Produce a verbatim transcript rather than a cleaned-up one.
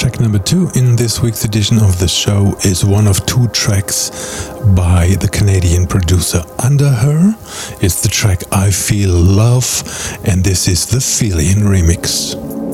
Track number two in this week's edition of the show is one of two tracks by the Canadian producer Under Her. It's the track I Feel Love, and this is the Felian remix.